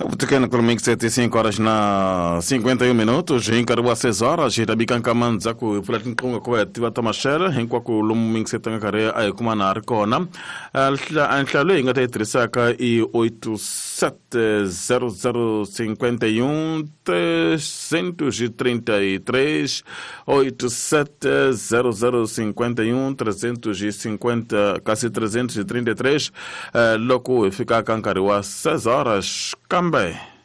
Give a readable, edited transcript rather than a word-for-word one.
Pequeno Colomix 75 horas na 51 minutos, em Carua 6 horas, e também Kankamanza com o Flatin Kunga Coetiva Tamachera, em Quaco Luming Setangare, a Kumana Arcona, Anchalo, em Gata Trisaka e 870051 333 870051 350, quase 333, loco fica Kankarua 6 horas. Cambé.